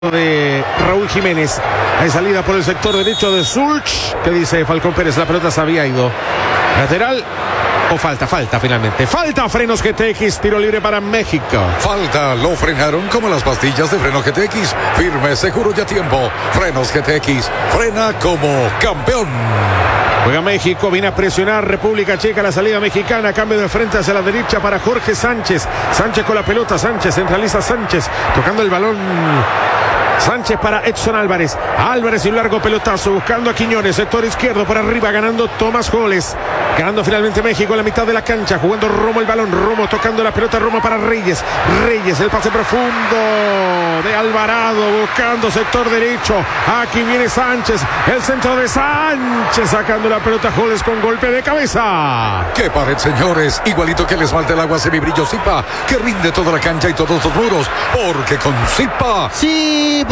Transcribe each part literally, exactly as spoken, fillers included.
de Raúl Jiménez. Hay salida por el sector derecho de Sulch. ¿Qué dice Falcón Pérez? La pelota se había ido. Lateral o falta, falta finalmente. Falta Frenos G T X, tiro libre para México. Falta, lo frenaron como las pastillas de Freno G T X. Firme, seguro y a tiempo. Frenos G T X, frena como campeón. Juega México, viene a presionar República Checa, la salida mexicana, cambio de frente hacia la derecha para Jorge Sánchez. Sánchez con la pelota, Sánchez centraliza Sánchez, tocando el balón. Sánchez para Edson Álvarez. Álvarez y un largo pelotazo buscando a Quiñones. Sector izquierdo por arriba ganando Tomás Goles. Ganando finalmente México en la mitad de la cancha. Jugando Romo el balón. Romo tocando la pelota. Romo para Reyes. Reyes el pase profundo de Alvarado. Buscando sector derecho. Aquí viene Sánchez. El centro de Sánchez. Sacando la pelota Goles con golpe de cabeza. ¡Qué pared, señores! Igualito que les falta el agua semibrillo Zipa. Que rinde toda la cancha y todos los muros. Porque con Zipa... ¡Sí!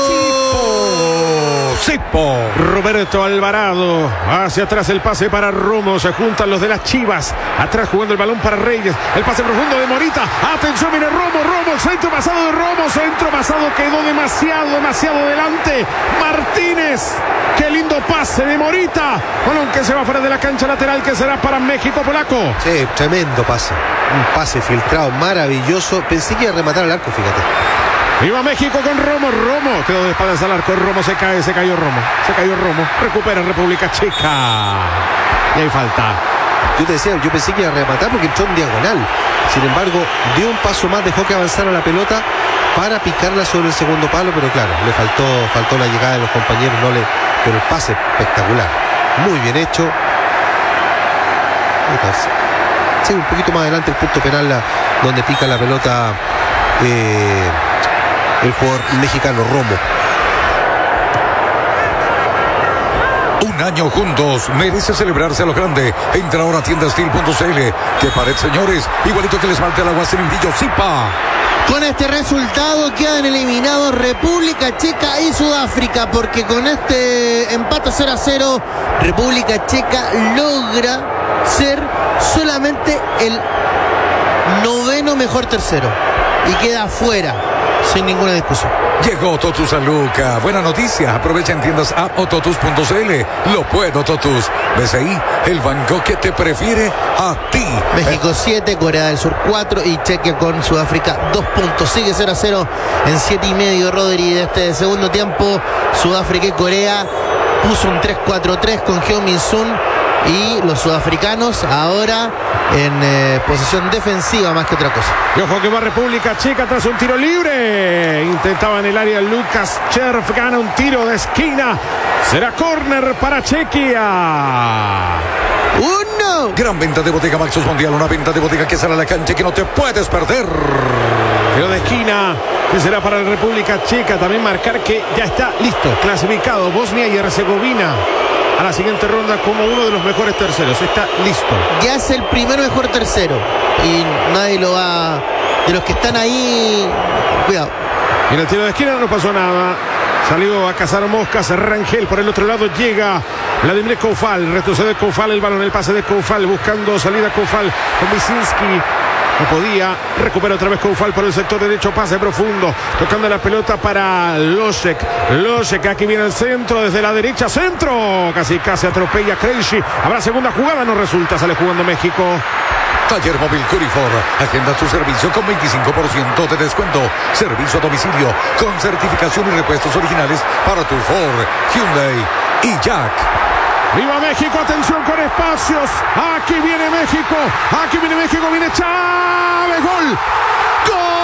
Zipo, Zipo. Roberto Alvarado, hacia atrás el pase para Romo, se juntan los de las Chivas, atrás jugando el balón para Reyes, el pase profundo de Morita, atención, viene Romo, Romo, centro pasado de Romo, centro pasado, quedó demasiado, demasiado delante, Martínez, qué lindo pase de Morita, balón que se va fuera de la cancha lateral, que será para México, polaco. Sí, tremendo pase, un pase filtrado, maravilloso, pensé que iba a rematar al arco, fíjate. Viva México con Romo, Romo quedó de espaldas al arco, Romo se cae, se cayó Romo, se cayó Romo, recupera República Checa y hay falta. Yo te decía, yo pensé que iba a rematar porque entró en diagonal, sin embargo dio un paso más, dejó que avanzara la pelota para picarla sobre el segundo palo, pero claro, le faltó, faltó la llegada de los compañeros, no le, pero el pase espectacular, muy bien hecho. Sí, un poquito más adelante el punto penal la, donde pica la pelota eh, el jugador mexicano Romo. Un año juntos, merece celebrarse a lo grande. Entra ahora a tiendastil punto c l. ¡Qué pared, señores! Igualito que les falta el agua semibrillo Zipa. Con este resultado quedan eliminados República Checa y Sudáfrica, porque con este empate cero a cero República Checa logra ser solamente el noveno mejor tercero y queda fuera sin ninguna discusión. Llegó Totus a Luca. Buena noticia. Aprovecha en tiendas app o totus punto c l. Lo puedo, Totus. ¿Ves ahí? El banco que te prefiere a ti. México siete, Corea del Sur cuatro y Chequia con Sudáfrica dos puntos. Sigue cero a cero en siete y medio, Rodri, de este segundo tiempo. Sudáfrica y Corea puso un tres cuatro tres con Heung-min Son. Y los sudafricanos ahora en eh, posición defensiva más que otra cosa. Y ojo que va República Checa tras un tiro libre. Intentaba en el área Lucas Cherf, gana un tiro de esquina. Será córner para Chequia. ¡Uno! Gran venta de Bodega Maxus Mundial. Una venta de bodega que sale a la cancha que no te puedes perder. Tiro de esquina que será para la República Checa. También marcar que ya está listo, clasificado Bosnia y Herzegovina a la siguiente ronda como uno de los mejores terceros. Está listo. Ya es el primer mejor tercero. Y nadie lo va... De los que están ahí... Cuidado. En el tiro de esquina no pasó nada. Salió a cazar moscas Rangel. Por el otro lado llega Vladimir Koufal. Retrocede Koufal, el balón, el pase de Koufal. Buscando salida Koufal con Visinski. No podía, recupera otra vez Koufal por el sector derecho, pase profundo, tocando la pelota para Losek, Losek, aquí viene el centro, desde la derecha, centro, casi casi atropella Krejci, habrá segunda jugada, no resulta, sale jugando México. Taller Móvil Curifor. Agenda tu servicio con veinticinco por ciento de descuento. Servicio a domicilio con certificación y repuestos originales para tu Ford, Hyundai y Jack. ¡Viva México! ¡Atención con espacios! ¡Aquí viene México! ¡Aquí viene México! ¡Viene Chávez! ¡Gol! ¡Gol!